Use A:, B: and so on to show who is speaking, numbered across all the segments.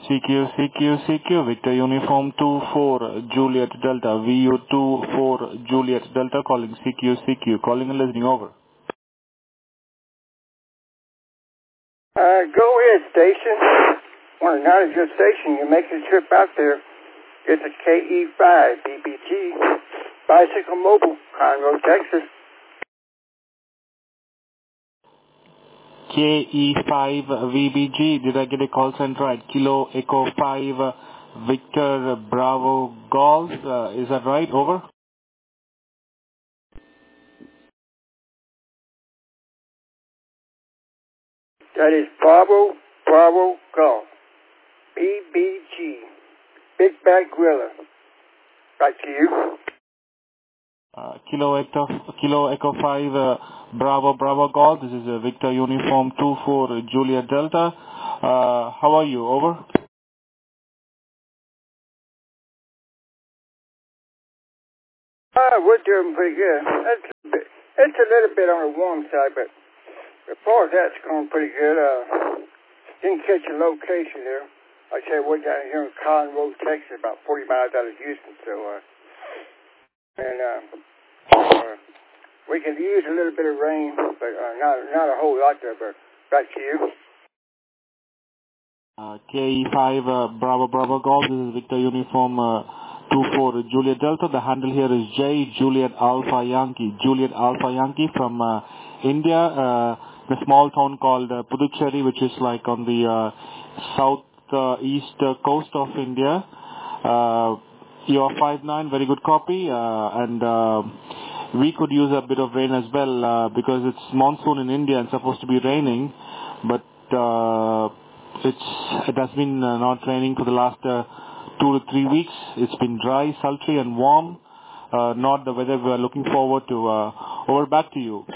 A: CQ, Victor Uniform 24 Juliet Delta, VU 24 Juliet Delta, calling CQ, calling and listening, over.
B: Go ahead, station. Want to acknowledge your station. You're making a trip out there. It's a KE5 BBG, Bicycle Mobile, Conroe, Texas.
A: KE5 VBG, did I get a call center right? Kilo Echo 5 Victor Bravo Golf, is that right? Over.
B: That is Bravo Golf, BBG, Big Bag Gorilla. Right to you.
A: Kilo Echo 5 Bravo Golf, this is Victor Uniform 24 Juliet Delta. How are you? Over.
B: We're doing pretty good. It's a little bit on the warm side, but as far as that's going pretty good. Didn't catch a location there. Like I said, we're down here in Conroe, Texas, about 40 miles out of Houston. So, we can use a little bit of rain, but not a whole lot there. But back to you.
A: KE5 Bravo Golf, this is Victor Uniform 24 Juliet Delta. The handle here is J Juliet Alpha Yankee from India, the small town called Puducherry, which is like on the southeast coast of India. You are 5'9", very good copy, and we could use a bit of rain as well because it's monsoon in India and supposed to be raining, but it has been not raining for the last 2 to 3 weeks. It's been dry, sultry, and warm. Not the weather we are looking forward to. Over, back to you.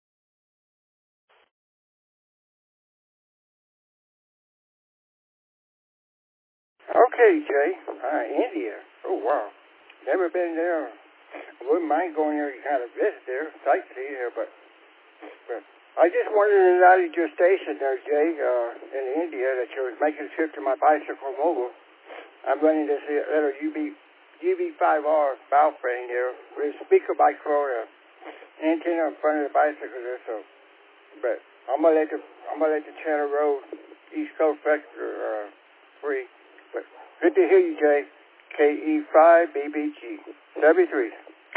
B: Okay, Jay. India. Oh, wow. Never been there. I wouldn't mind going there to kind of visit there, sightsee there, but I just wanted to acknowledge your station there, Jay, in India, that you was making a trip to my Bicycle Mobile. I'm running this little UV5R bow frame here with a speaker microphone, antenna in front of the bicycle there. So, but I'm gonna let the channel roll East Coast Vector free. But good to hear you, Jay. KE5 BBG 73.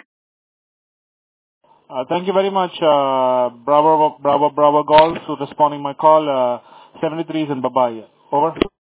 A: Thank you very much, Bravo Golf, for responding my call. 73s and bye-bye. Over.